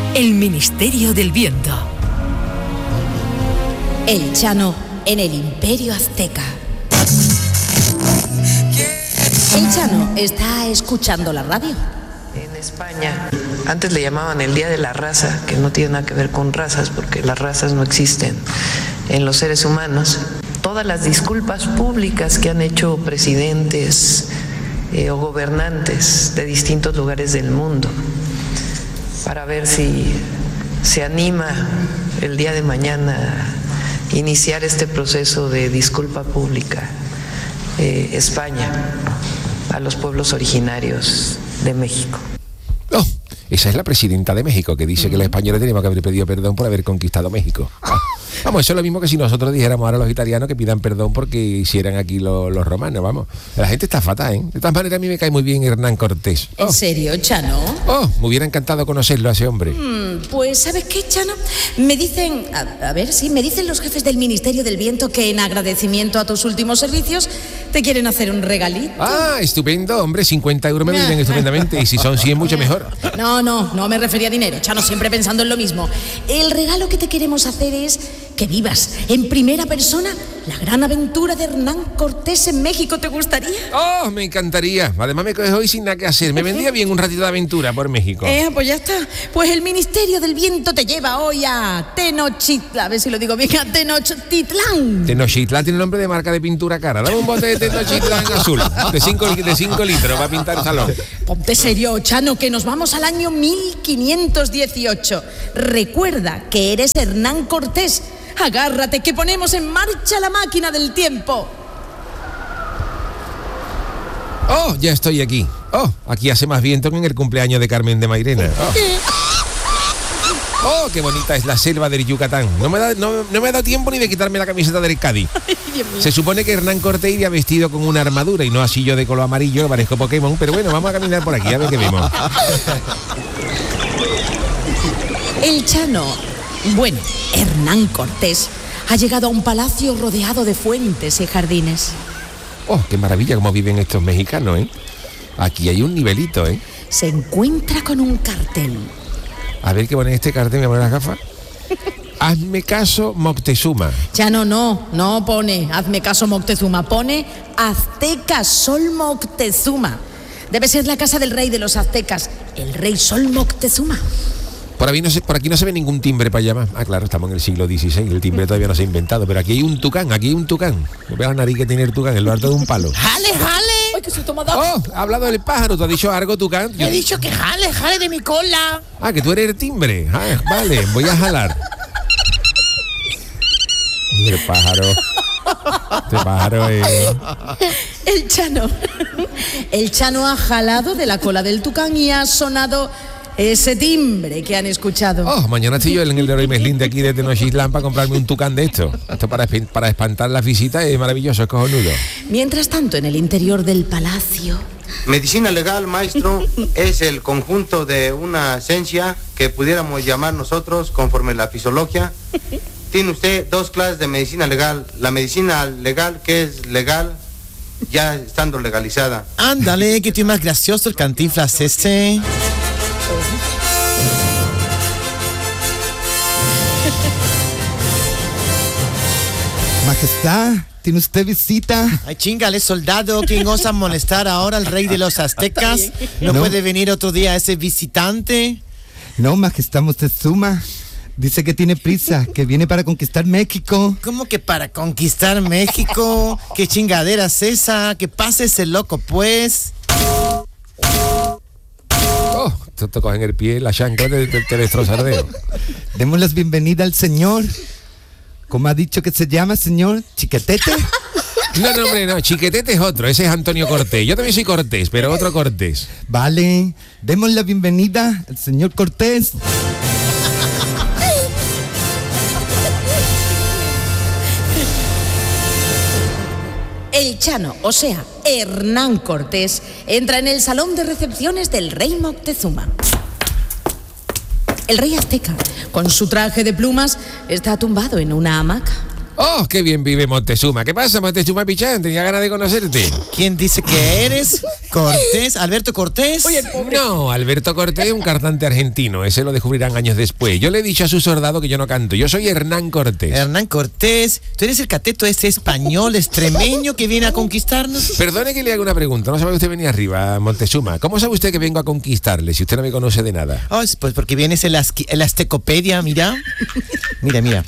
El Ministerio del Viento. El Chano en el Imperio Azteca. El Chano está escuchando la radio. En España, antes le llamaban el Día de la Raza, que no tiene nada que ver con razas, porque las razas no existen en los seres humanos. Todas las disculpas públicas que han hecho presidentes o gobernantes de distintos lugares del mundo, para ver si se anima el día de mañana a iniciar este proceso de disculpa pública España a los pueblos originarios de México. Oh, esa es la presidenta de México, que dice que los españoles teníamos que haber pedido perdón por haber conquistado México. Vamos, eso es lo mismo que si nosotros dijéramos ahora a los italianos que pidan perdón porque hicieran aquí los romanos, vamos. La gente está fatal, ¿eh? De todas maneras, a mí me cae muy bien Hernán Cortés. ¿En serio, Chano? Oh, me hubiera encantado conocerlo a ese hombre. Pues, ¿sabes qué, Chano? Me dicen, me dicen los jefes del Ministerio del Viento que en agradecimiento a tus últimos servicios te quieren hacer un regalito. Ah, estupendo, hombre, 50 euros me vienen estupendamente, y si son 100 mucho mejor. No me refería a dinero, Chano, siempre pensando en lo mismo. El regalo que te queremos hacer es que vivas en primera persona la gran aventura de Hernán Cortés en México. ¿Te gustaría? Oh, me encantaría. Además me coges hoy sin nada que hacer. Me vendría bien un ratito de aventura por México. Pues ya está. Pues el Ministerio del Viento te lleva hoy a Tenochtitlán. A ver si lo digo bien, a Tenochtitlán. Tenochtitlán tiene nombre de marca de pintura cara. Dame un bote de Tenochtitlán azul de 5 litros para pintar el salón. Ponte serio, Chano, que nos vamos al año 1518. Recuerda que eres Hernán Cortés. Agárrate, que ponemos en marcha la máquina del tiempo. Oh, ya estoy aquí. Oh, aquí hace más viento que en el cumpleaños de Carmen de Mairena. Oh, qué bonita es la selva del Yucatán. No me ha dado tiempo ni de quitarme la camiseta del Cádiz. Se supone que Hernán Cortés iría vestido con una armadura y no así yo de color amarillo, que parezco Pokémon. Pero bueno, vamos a caminar por aquí, a ver qué vemos. El Chano. Bueno, Hernán Cortés ha llegado a un palacio rodeado de fuentes y jardines. Oh, qué maravilla cómo viven estos mexicanos, ¿eh? Aquí hay un nivelito, ¿eh? Se encuentra con un cartel. A ver qué pone este cartel, me voy a poner las gafas. Hazme caso, Moctezuma. Ya no pone hazme caso, Moctezuma. Pone Azteca Sol Moctezuma. Debe ser la casa del rey de los aztecas, el rey Sol Moctezuma. Por aquí no se ve ningún timbre para llamar. Ah, claro, estamos en el siglo XVI, el timbre todavía no se ha inventado, pero aquí hay un tucán. ¿No veas la nariz que tiene el tucán en lo alto de un palo? ¡Jale! ¡Ay, que susto me ha dado! ¡Oh! Ha hablado del pájaro, ¿tú has dicho algo, tucán? He dicho que jale de mi cola. Ah, que tú eres el timbre. Ah, vale, voy a jalar. Mira el pájaro. Este pájaro es... El Chano ha jalado de la cola del tucán y ha sonado ese timbre que han escuchado. Oh, mañana estoy yo en el Leroy Merlin de aquí de Tenochtitlán para comprarme un tucán de esto. Esto para espantar las visitas es maravilloso, es cojonudo. Mientras tanto, en el interior del palacio... Medicina legal, maestro, es el conjunto de una ciencia que pudiéramos llamar nosotros conforme la fisiología. Tiene usted 2 clases de medicina legal. La medicina legal, que es legal ya estando legalizada. Ándale, que tú más gracioso el Cantinflas este. Majestad, ¿tiene usted visita? Ay, chingale, soldado, ¿quién osa molestar ahora al rey de los aztecas? ¿No puede venir otro día ese visitante? No, Majestad Moctezuma. Dice que tiene prisa, que viene para conquistar México. ¿Cómo que para conquistar México? ¿Qué chingadera es esa? Que pase ese loco, pues. Oh, te cogen el pie, la chancla te destroza el dedo. Demos las bienvenidas al señor. ¿Cómo ha dicho que se llama, señor? ¿Chiquetete? No, hombre, no, Chiquetete es otro, ese es Antonio Cortés. Yo también soy Cortés, pero otro Cortés. Vale, demos la bienvenida al señor Cortés. El Chano, o sea, Hernán Cortés, entra en el salón de recepciones del rey Moctezuma. El rey azteca, con su traje de plumas, está tumbado en una hamaca. ¡Oh, qué bien vive Moctezuma! ¿Qué pasa, Moctezuma Pichán? Tenía ganas de conocerte. ¿Quién dice que eres? ¿Cortés? ¿Alberto Cortés? Oye, No, Alberto Cortés, un cantante argentino. Ese lo descubrirán años después. Yo le he dicho a su soldado que yo no canto. Yo soy Hernán Cortés. Hernán Cortés, tú eres el cateto ese español extremeño que viene a conquistarnos. Perdone que le haga una pregunta. No sabe usted venir arriba, Moctezuma. ¿Cómo sabe usted que vengo a conquistarle si usted no me conoce de nada? Oh, pues porque vienes en la Aztecopedia, mira. Mira.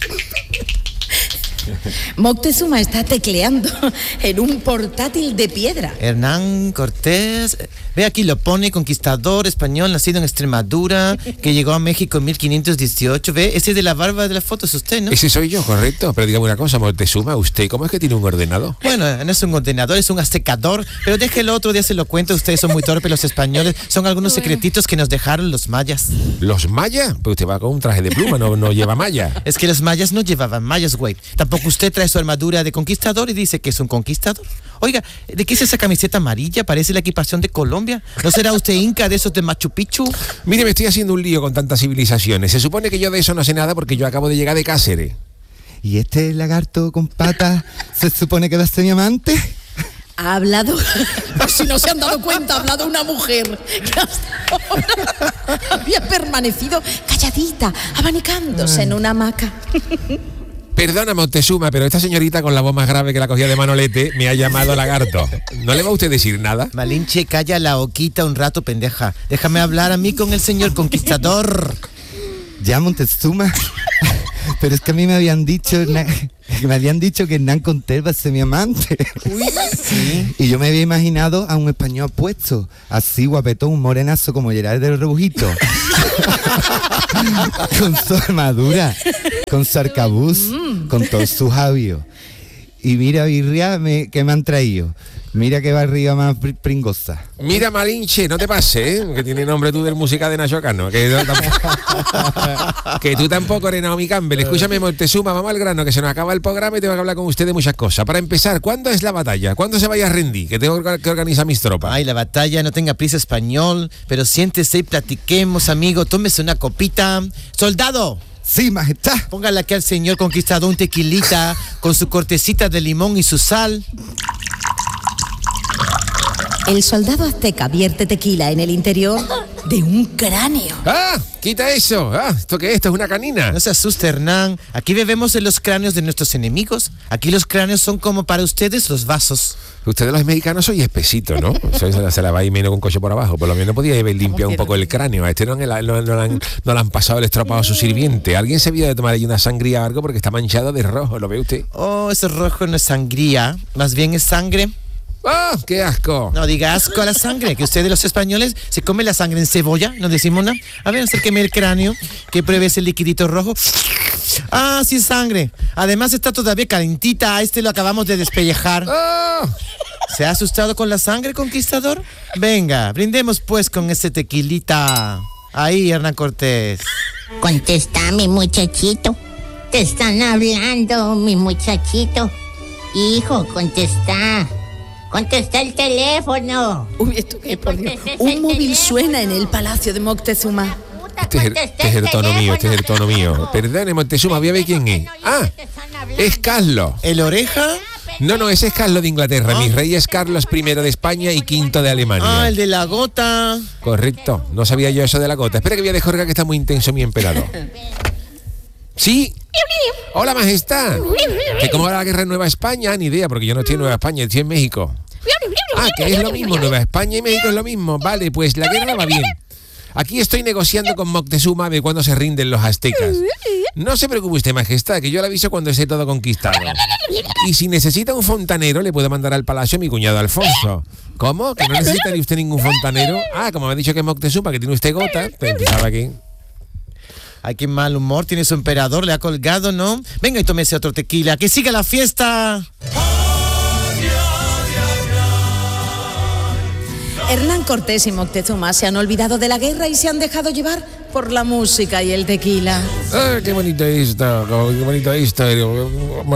Moctezuma está tecleando en un portátil de piedra. Hernán Cortés, ve aquí lo pone, conquistador español, nacido en Extremadura, que llegó a México en 1518, ve, ese de la barba de la foto es usted, ¿no? Ese soy yo, correcto. Pero dígame una cosa, Moctezuma, ¿usted cómo es que tiene un ordenador? Bueno, no es un ordenador, es un aztecador, pero déjelo, otro día se lo cuento, ustedes son muy torpes los españoles, son algunos secretitos que nos dejaron los mayas. ¿Los mayas? Pues usted va con un traje de pluma, no lleva malla. Es que los mayas no llevaban mayas, güey. Tampoco usted trae su armadura de conquistador y dice que es un conquistador. Oiga, ¿de qué es esa camiseta amarilla? Parece la equipación de Colombia. ¿No será usted inca de esos de Machu Picchu? Mire, me estoy haciendo un lío con tantas civilizaciones. Se supone que yo de eso no sé nada porque yo acabo de llegar de Cáceres. ¿Y este lagarto con patas se supone que va a ser mi amante? Ha hablado, por si no se han dado cuenta, ha hablado una mujer que hasta ahora había permanecido calladita, abanicándose en una hamaca. Perdona, Moctezuma, pero esta señorita con la voz más grave que la cogía de Manolete me ha llamado lagarto. ¿No le va a usted decir nada? Malinche, calla la boquita un rato, pendeja. Déjame hablar a mí con el señor conquistador. Ya, Moctezuma. Pero es que a mí me habían dicho que Hernán Cortés va a ser mi amante. Uy, sí. Y yo me había imaginado a un español puesto, así guapetón, un morenazo como Gerard del Rebujito. Con su armadura, con su arcabuz, con todos sus jabios. Y mira, birria, que me han traído. Mira qué barriga más pringosa. Mira, Malinche, no te pases, que tiene nombre tú del música de Nacho Cano. Que tú tampoco eres Naomi Campbell. Escúchame, Moctezuma, vamos al grano, que se nos acaba el programa y tengo que hablar con usted de muchas cosas. Para empezar, ¿cuándo es la batalla? ¿Cuándo se vaya a rendir? Que tengo que organizar mis tropas. Ay, la batalla, no tenga prisa, español, pero siéntese y platiquemos, amigo. Tómese una copita. ¡Soldado! Sí, majestad. Póngale aquí al señor conquistador un tequilita con su cortecita de limón y su sal. El soldado azteca vierte tequila en el interior de un cráneo. ¡Ah! ¡Quita eso! ¡Ah! ¿Esto qué es? Esto es una canina. No se asuste, Hernán. Aquí bebemos en los cráneos de nuestros enemigos. Aquí los cráneos son como para ustedes los vasos. Ustedes los mexicanos soy espesito, ¿no? Se la va a ir menos con un coche por abajo. Por lo menos podía haber limpiado un poco el cráneo. A este no le han pasado el estropado a su sirviente. Alguien se vio de tomar ahí una sangría o algo porque está manchado de rojo. ¿Lo ve usted? Oh, ese rojo no es sangría. Más bien es sangre. ¡Ah! ¡Qué asco! No diga asco a la sangre, que ustedes los españoles se comen la sangre en cebolla, ¿no decimos nada? A ver, acérqueme el cráneo, que pruebe ese liquidito rojo. Ah, sí es sangre. Además está todavía calentita, a este lo acabamos de despellejar. ¡Ah! ¿Se ha asustado con la sangre, conquistador? Venga, brindemos pues con ese tequilita. Ahí, Hernán Cortés. Contesta, mi muchachito. Te están hablando, mi muchachito. Hijo, contesta. Contesta el teléfono. Uy, ¿esto qué, por Dios? Un móvil suena en el palacio de Moctezuma. Este es el tono mío, este es el tono mío. Perdone, Moctezuma, voy a ver quién es. Ah, es Carlos. ¿El oreja? No, ese es Carlos de Inglaterra. Mi rey es Carlos I de España y V de Alemania. Ah, el de la gota. Correcto, no sabía yo eso de la gota. Espera que voy a descolgar que está muy intenso mi emperador. Sí. Hola, majestad. ¿Que cómo va la guerra en Nueva España? Ni idea, porque yo no estoy en Nueva España, estoy en México. Ah, que es lo mismo, Nueva España y México es lo mismo. Vale, pues la guerra va bien. Aquí estoy negociando con Moctezuma de cuándo se rinden los aztecas. No se preocupe usted, majestad, que yo le aviso cuando esté todo conquistado. Y si necesita un fontanero, le puedo mandar al palacio a mi cuñado Alfonso. ¿Cómo? ¿Que no necesita ni usted ningún fontanero? Ah, como me ha dicho que es Moctezuma, que tiene usted gota, pues empezaba aquí. Ay, qué mal humor tiene su emperador, le ha colgado, ¿no? Venga y tómese otro tequila, que siga la fiesta. Hernán Cortés y Moctezuma se han olvidado de la guerra y se han dejado llevar por la música y el tequila. Ah, qué bonito esto,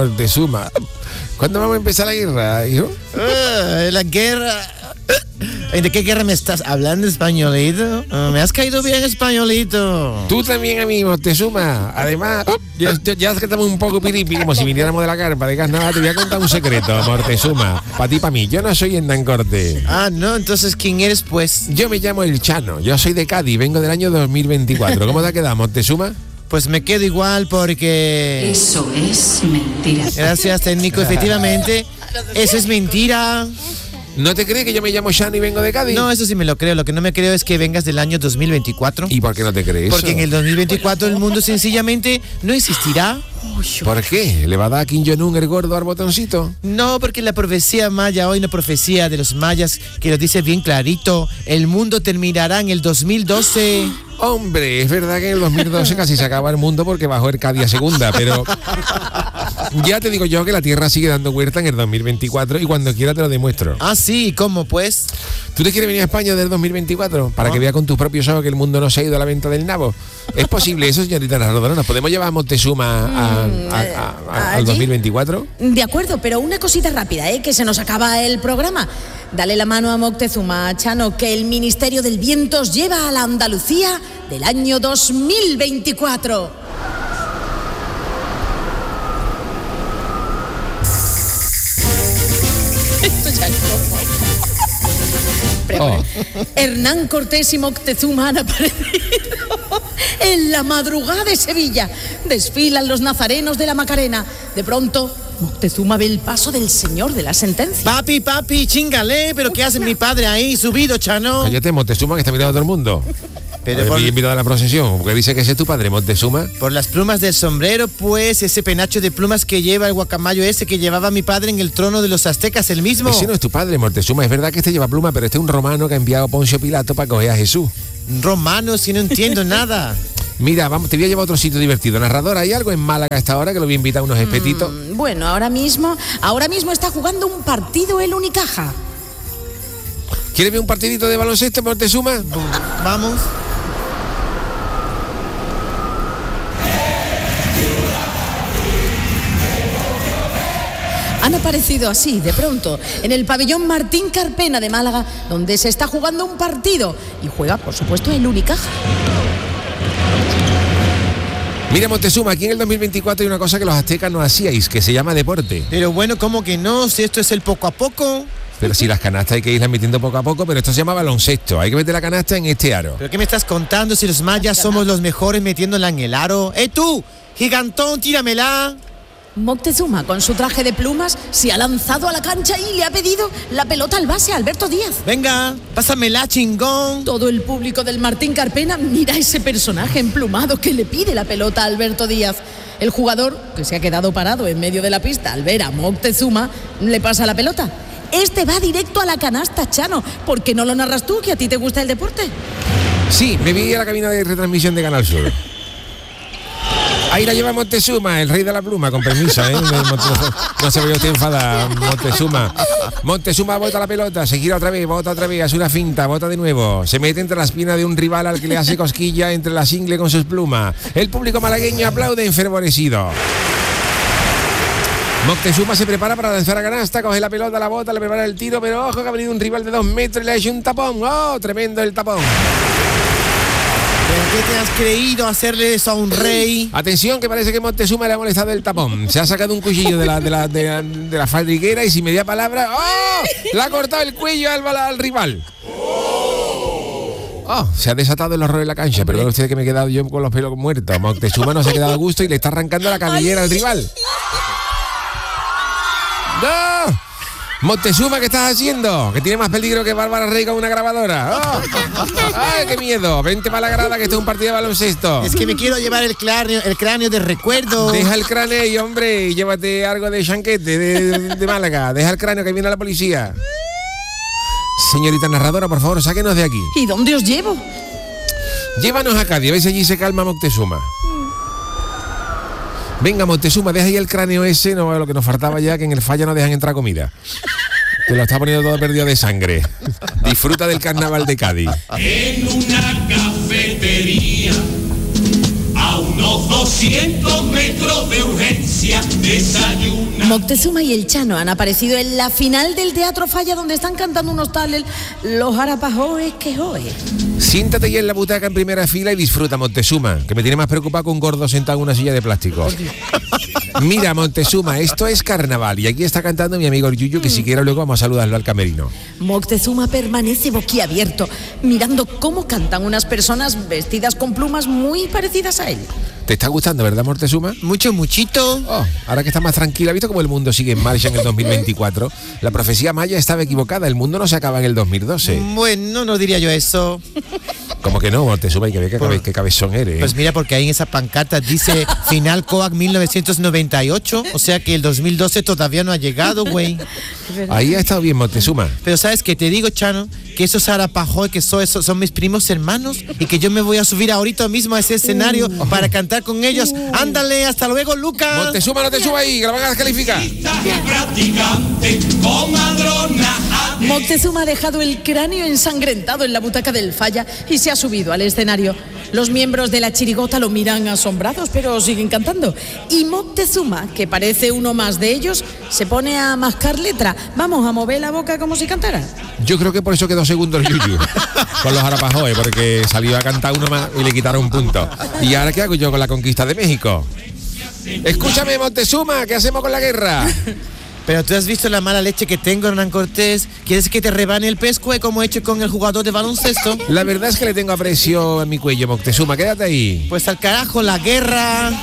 Moctezuma. ¿Cuándo vamos a empezar la guerra, hijo? La guerra... ¿De qué guerra me estás hablando, españolito? Me has caído bien, españolito. Tú también a mí, Moctezuma. Además, ya es que estamos un poco piripi, como si viniéramos de la carpa de gas. Nada, te voy a contar un secreto, Moctezuma. Para ti, para mí. Yo no soy Hernán Cortés. Ah, no, entonces, ¿quién eres, pues? Yo me llamo El Chano. Yo soy de Cádiz, vengo del año 2024. ¿Cómo te ha quedado, Moctezuma? Pues me quedo igual porque... Eso es mentira. Gracias, técnico. Efectivamente, eso es mentira. ¿No te crees que yo me llamo Chano y vengo de Cádiz? No, eso sí me lo creo. Lo que no me creo es que vengas del año 2024. ¿Y por qué no te crees Porque eso? en el 2024 el mundo sencillamente no existirá. ¿Por qué? ¿Le va a dar a Kim Jong-un el gordo al botoncito? No, porque la profecía maya, hoy una profecía de los mayas que lo dice bien clarito, el mundo terminará en el 2012. Hombre, es verdad que en el 2012 casi se acaba el mundo porque bajó el Cádiz a segunda, pero ya te digo yo que la Tierra sigue dando vuelta en el 2024 y cuando quiera te lo demuestro. Ah, sí, ¿cómo pues? ¿Tú te quieres venir a España del 2024 para que vea con tus propios ojos que el mundo no se ha ido a la venta del nabo? ¿Es posible eso, señorita Narradora? ¿Nos podemos llevar a Moctezuma al 2024? De acuerdo, pero una cosita rápida, que se nos acaba el programa. Dale la mano a Moctezuma, Chano, que el Ministerio del Viento os lleva a la Andalucía del año 2024. Esto ya es Hernán Cortés y Moctezuma han aparecido en la madrugada de Sevilla. Desfilan los nazarenos de la Macarena. De pronto, Moctezuma ve el paso del señor de la sentencia. Papi, chingale, pero ¿qué hace mi padre ahí subido, Chano? Cállate, Moctezuma, que está mirando a todo el mundo. Pero por, invitado a la procesión, porque dice que ese es tu padre, Moctezuma. Por las plumas del sombrero, pues, ese penacho de plumas que lleva el guacamayo ese que llevaba mi padre en el trono de los aztecas, el mismo. Ese no es tu padre, Moctezuma. Es verdad que este lleva pluma, pero este es un romano que ha enviado Poncio Pilato para coger a Jesús. Romano, si no entiendo nada. Mira, vamos, te voy a llevar a otro sitio divertido. Narrador, ¿hay algo en Málaga a esta hora que lo voy a invitar a unos espetitos? Bueno, ahora mismo está jugando un partido el Unicaja. ¿Quieres ver un partidito de baloncesto, Moctezuma? Vamos. Han aparecido así, de pronto, en el pabellón Martín Carpena de Málaga, donde se está jugando un partido. Y juega, por supuesto, el Unicaja. Mira, Moctezuma, aquí en el 2024 hay una cosa que los aztecas no hacíais, que se llama deporte. Pero bueno, ¿cómo que no? Si esto es el poco a poco. Pero si las canastas hay que irlas metiendo poco a poco, pero esto se llama baloncesto. Hay que meter la canasta en este aro. ¿Pero qué me estás contando si los mayas somos los mejores metiéndola en el aro? Tú, gigantón, tíramela. Moctezuma, con su traje de plumas, se ha lanzado a la cancha y le ha pedido la pelota al base a Alberto Díaz. Venga, pásamela, chingón. Todo el público del Martín Carpena mira a ese personaje emplumado que le pide la pelota a Alberto Díaz. El jugador, que se ha quedado parado en medio de la pista al ver a Moctezuma, le pasa la pelota. Este va directo a la canasta, Chano. ¿Por qué no lo narras tú, que a ti te gusta el deporte? Sí, me vi a la cabina de retransmisión de Canal Sur. Ahí la lleva Moctezuma, el rey de la pluma, con permiso, No se vaya usted enfadada, Moctezuma. Moctezuma bota la pelota, se gira otra vez, bota otra vez, hace una finta, bota de nuevo. Se mete entre las piernas de un rival al que le hace cosquilla entre las ingles con sus plumas. El público malagueño aplaude enfervorecido. Moctezuma se prepara para lanzar a canasta, coge la pelota, la bota, le prepara el tiro, pero ojo que ha venido un rival de 2 metros y le ha hecho un tapón. ¡Oh, tremendo el tapón! ¿Pero qué te has creído hacerle eso a un rey? Atención, que parece que Moctezuma le ha molestado el tapón. Se ha sacado un cuchillo de la faldriquera y sin media palabra, ¡oh!, le ha cortado el cuello al rival. Oh, se ha desatado el horror en la cancha. Perdón usted que me he quedado yo con los pelos muertos. Moctezuma no se ha quedado a gusto y le está arrancando la cabellera al rival. ¡No! Moctezuma, ¿qué estás haciendo? Que tiene más peligro que Bárbara Rey con una grabadora. ¡Oh! ¡Ay, qué miedo! Vente para la grada, que esto es un partido de baloncesto. Es que me quiero llevar el cráneo de recuerdo. Deja el cráneo ahí, hombre, y llévate algo de chanquete de Málaga. Deja el cráneo, que viene la policía. Señorita narradora, por favor, sáquenos de aquí. ¿Y dónde os llevo? Llévanos a Cádiz, a ver si allí se calma Moctezuma. Venga, Moctezuma, deja ahí el cráneo ese, no lo que nos faltaba ya, que en el Falla no dejan entrar comida. Te lo está poniendo todo perdido de sangre. Disfruta del carnaval de Cádiz. En una cafetería, a unos 200 metros de urgencia, desayuna Moctezuma y el Chano han aparecido en la final del Teatro Falla, donde están cantando unos tales los arapajoes que joe. Siéntate ya en la butaca en primera fila y disfruta, Moctezuma, que me tiene más preocupado que un gordo sentado en una silla de plástico. Mira, Moctezuma, esto es carnaval y aquí está cantando mi amigo el Yuyu, que si quiere luego vamos a saludarlo al camerino. Moctezuma permanece boquiabierto, mirando cómo cantan unas personas vestidas con plumas muy parecidas a él. ¿Te está gustando, verdad, Moctezuma? Muchito. Oh, ahora que está más tranquila, ¿has visto cómo el mundo sigue en marcha en el 2024? La profecía maya estaba equivocada, el mundo no se acaba en el 2012. Bueno, no diría yo eso. ¿Cómo que no, Moctezuma? Y que ve qué cabezón eres. Pues mira, porque ahí en esa pancarta dice final COAC 1998, o sea que el 2012 todavía no ha llegado, güey. Ahí ha estado bien, Moctezuma. Pero ¿sabes qué? Te digo, Chano, que esos arapajoy que son mis primos hermanos y que yo me voy a subir ahorita mismo a ese escenario para cantar con ellos. Ándale, hasta luego, Lucas. Moctezuma, no te subas ahí, que la van a descalificar. Moctezuma ha dejado el cráneo ensangrentado en la butaca del Falla y se ha subido al escenario. Los miembros de la chirigota lo miran asombrados, pero siguen cantando. Y Moctezuma, que parece uno más de ellos, se pone a mascar letra. Vamos, a mover la boca como si cantara. Yo creo que por eso quedó segundo el Yuyu con los arapajoes, porque salió a cantar uno más y le quitaron un punto. ¿Y ahora qué hago yo con la conquista de México? Escúchame, Moctezuma, ¿qué hacemos con la guerra? Pero tú has visto la mala leche que tengo, Hernán Cortés. ¿Quieres que te rebane el pescue como he hecho con el jugador de baloncesto? La verdad es que le tengo aprecio en mi cuello, Moctezuma, quédate ahí. Pues al carajo, la guerra.